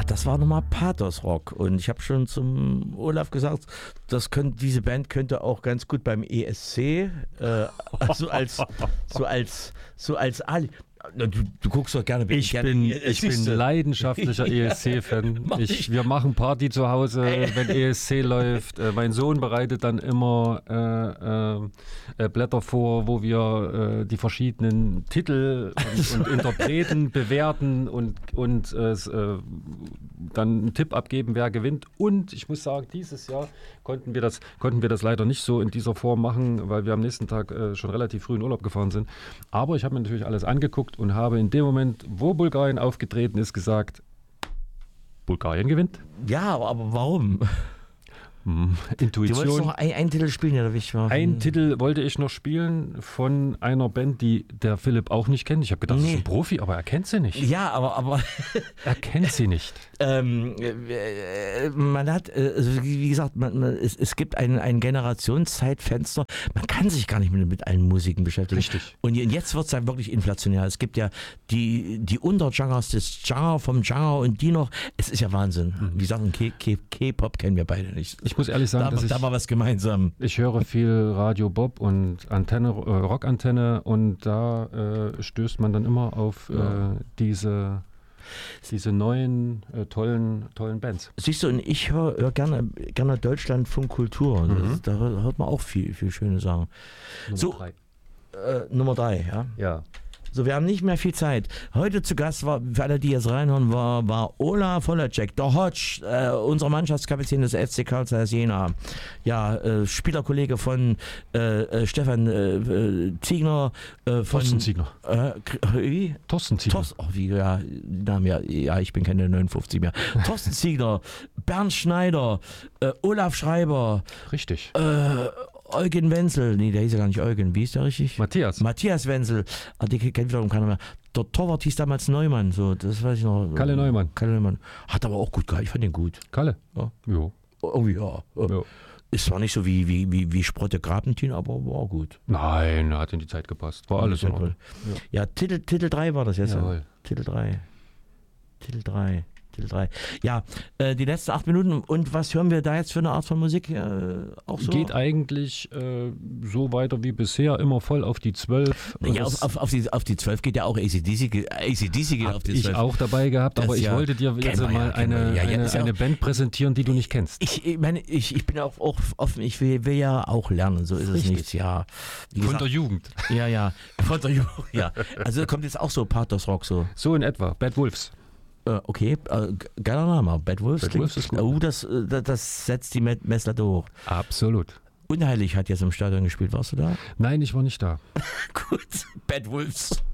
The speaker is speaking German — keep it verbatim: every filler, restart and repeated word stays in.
das war nochmal Pathos-Rock. Und ich habe schon zum Olaf gesagt, das könnt, diese Band könnte auch ganz gut beim E S C, äh, so als, so als, so als Ali. Du, du guckst doch gerne. Ich gerne, bin, ich bin leidenschaftlicher E S C-Fan. Ich, wir machen Party zu Hause, wenn E S C läuft. Äh, mein Sohn bereitet dann immer äh, äh, Blätter vor, wo wir äh, die verschiedenen Titel und, und Interpreten bewerten und, und äh, äh, dann einen Tipp abgeben, wer gewinnt. Und ich muss sagen, dieses Jahr konnten wir das, konnten wir das leider nicht so in dieser Form machen, weil wir am nächsten Tag äh, schon relativ früh in Urlaub gefahren sind. Aber ich habe mir natürlich alles angeguckt und habe in dem Moment, wo Bulgarien aufgetreten ist, gesagt, Bulgarien gewinnt. Ja, aber warum? Hm, Intuition. Du wolltest noch ein, einen Titel spielen, der wichtig war. Einen Titel wollte ich noch spielen von einer Band, die der Philipp auch nicht kennt. Ich habe gedacht, nee. Das ist ein Profi, aber er kennt sie nicht. Ja, aber... aber er kennt sie nicht. ähm, äh, man hat, äh, wie gesagt, man, man, es, es gibt ein, ein Generationszeitfenster. Man kann sich gar nicht mit, mit allen Musiken beschäftigen. Richtig. Und jetzt wird es dann wirklich inflationär. Es gibt ja die, die Untergenres des Genre vom Genre und die noch. Es ist ja Wahnsinn. Mhm. Wie gesagt, K-Pop kennen wir beide nicht. Ich muss ehrlich sagen, da, dass da ich, war was gemeinsam. Ich höre viel Radio Bob und Antenne, äh, Rockantenne und da äh, stößt man dann immer auf ja. äh, diese, diese neuen, äh, tollen, tollen Bands. Siehst du, und ich höre hör gerne, gerne Deutschlandfunk Kultur. Mhm. Das, da hört man auch viel, viel schöne Sachen. Nummer so, drei. Äh, Nummer drei, ja? Ja. So, wir haben nicht mehr viel Zeit. Heute zu Gast war, für alle, die jetzt reinhören, war, war Olaf Holacek, der Hodge, äh, unser Mannschaftskapitän des F C Karl Zeiss Jena. Ja, äh, Spielerkollege von äh, äh, Stefan äh, Ziegner. Äh, von, Thorsten Ziegner. Äh, wie? Thorsten Ziegner. Thorsten, oh, wie, ja, Name, ja, ja, ich bin keine neunundfünfzig mehr. Thorsten Ziegner, Bernd Schneider, äh, Olaf Schreiber. Richtig. Äh, Eugen Wenzel, nee, der hieß ja gar nicht Eugen, wie hieß der richtig? Matthias. Matthias Wenzel, ah, die kennt wiederum keiner mehr. Der Torwart hieß damals Neumann, so, das weiß ich noch. Kalle Neumann. Kalle Neumann. Hat aber auch gut gehalten, ich fand den gut. Kalle? Ja. Jo. Oh ja. ja. Ist zwar nicht so wie, wie, wie, wie Sprotte Grabentin, aber war gut. Nein, hat in die Zeit gepasst. War alles in Ordnung. Ja, ja Titel, Titel drei war das jetzt. Jawohl. Titel drei. Titel drei. Titel drei. Ja, äh, die letzten acht Minuten. Und was hören wir da jetzt für eine Art von Musik? Äh, auch so? Geht eigentlich äh, so weiter wie bisher, immer voll auf die zwölf. Ja, auf, auf, auf, die, auf die zwölf geht ja auch A C D C. A C D C geht Hab auf die zwölf. Ich auch dabei gehabt, das aber ich ja, wollte dir jetzt mal ja, eine, ja, eine, eine Band präsentieren, die du nicht kennst. Ich, ich meine, ich, ich bin auch, auch offen, ich will, will ja auch lernen, so ist es nicht. Ja, Von gesagt, der Jugend. Ja, ja, von der Jugend, ja. Also kommt jetzt auch so Pathos-Rock so. So in etwa, Bad Wolves. Okay, äh, geiler Name. Bad Wolves. Bad Wolves ist gut. Oh, das, das, das setzt die Messlatte hoch. Absolut. Unheilig hat jetzt im Stadion gespielt. Warst du da? Nein, ich war nicht da. Gut, Bad Wolves.